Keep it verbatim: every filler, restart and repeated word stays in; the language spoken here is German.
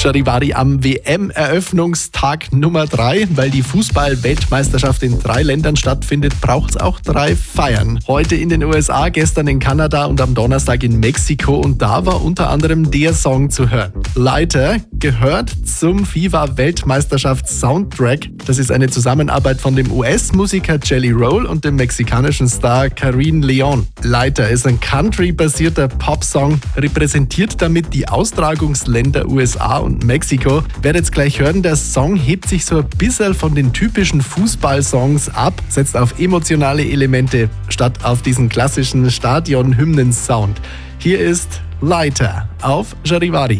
Charivari am W M-Eröffnungstag Nummer drei. Weil die Fußball-Weltmeisterschaft in drei Ländern stattfindet, braucht es auch drei Feiern. Heute in den U S A, gestern in Kanada und am Donnerstag in Mexiko. Und da war unter anderem der Song zu hören. Lighter gehört zum FIFA-Weltmeisterschafts-Soundtrack. Das ist eine Zusammenarbeit von dem U S-Musiker Jelly Roll und dem mexikanischen Star Karin Leon. Lighter ist ein Country-basierter Popsong, repräsentiert damit die Austragungsländer U S A und Mexiko. Werdet jetzt gleich hören, der Song hebt sich so ein bisschen von den typischen Fußballsongs ab, setzt auf emotionale Elemente statt auf diesen klassischen Stadion-Hymnen-Sound. Hier ist Lighter auf Charivari.